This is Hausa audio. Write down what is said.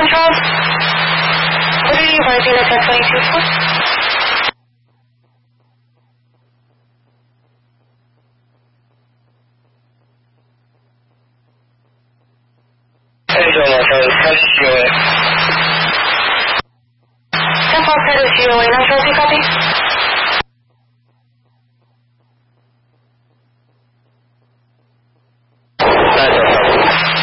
Control. What are you advising us at 22 for? Temple Credit COA, non-trophy copy?